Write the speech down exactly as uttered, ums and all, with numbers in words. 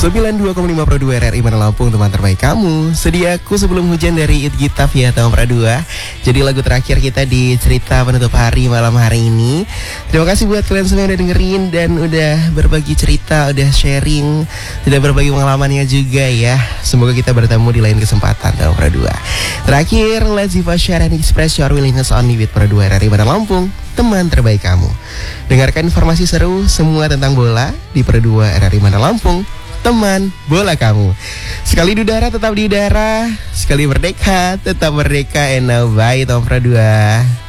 sembilan puluh dua koma lima Pro dua R R I Bandar Lampung, teman terbaik kamu. Sediaku sebelum hujan dari It Gita via Tahun Pra dua. Jadi lagu terakhir kita di cerita penutup hari malam hari ini. Terima kasih buat kalian semua yang udah dengerin dan udah berbagi cerita, udah sharing, udah berbagi pengalamannya juga ya. Semoga kita bertemu di lain kesempatan Tahun Pra dua. Terakhir, let's give a share and express your willingness only with Pro dua R R I Bandar Lampung, teman terbaik kamu. Dengarkan informasi seru semua tentang bola di Pro dua R R I Bandar Lampung, teman bola kamu. Sekali di udara tetap di udara, sekali merdeka tetap merdeka. And now bye Tahun Pra dua.